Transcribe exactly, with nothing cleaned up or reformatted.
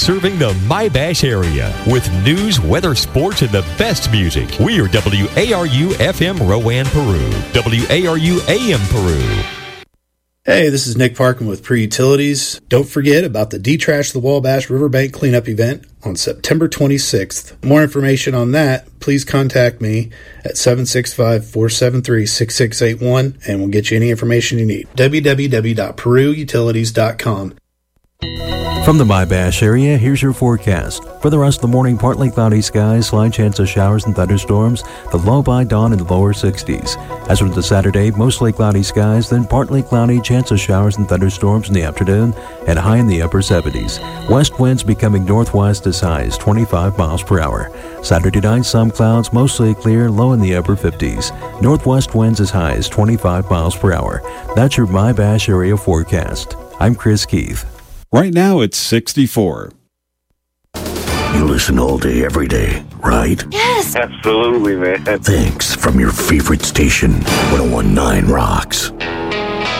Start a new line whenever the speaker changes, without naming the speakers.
serving the My-Bash area with news, weather, sports, and the best music. We are W A R U F M Rowan, Peru. W A R U A M Peru.
Hey, this is Nick Parkin with Pre-Utilities. Don't forget about the Detrash the Wabash Riverbank Cleanup event on September twenty-sixth. More information on that, please contact me at seven six five, four seven three, six six eight one and we'll get you any information you need. w w w dot peru utilities dot com.
From the My-Bash area, here's your forecast. For the rest of the morning, partly cloudy skies, slight chance of showers and thunderstorms, the low by dawn in the lower sixties. As for the Saturday, mostly cloudy skies, then partly cloudy, chance of showers and thunderstorms in the afternoon, and high in the upper seventies. West winds becoming northwest as high as twenty-five miles per hour. Saturday night, some clouds, mostly clear, low in the upper fifties. Northwest winds as high as twenty-five miles per hour. That's your My-Bash area forecast. I'm Chris Keith.
Right now, it's sixty-four.
You listen all day, every day, right?
Yes. Absolutely, man.
Thanks from your favorite station, one oh one point nine Rocks.